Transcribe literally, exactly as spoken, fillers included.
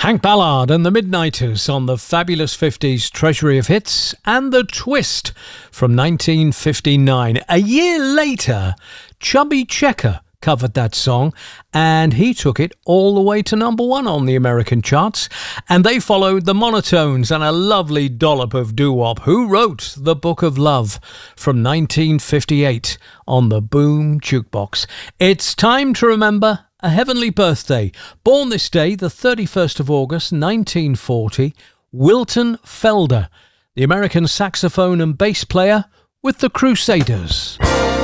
Hank Ballard and the Midnighters on the fabulous fifties Treasury of Hits, and The Twist from nineteen fifty-nine. A year later, Chubby Checker covered that song, and he took it all the way to number one on the American charts. And they followed the Monotones and a lovely dollop of doo-wop, who wrote The Book of Love from nineteen fifty-eight on the Boom Jukebox. It's time to remember a heavenly birthday. Born this day, the thirty-first of August, nineteen forty, Wilton Felder, the American saxophone and bass player with the Crusaders.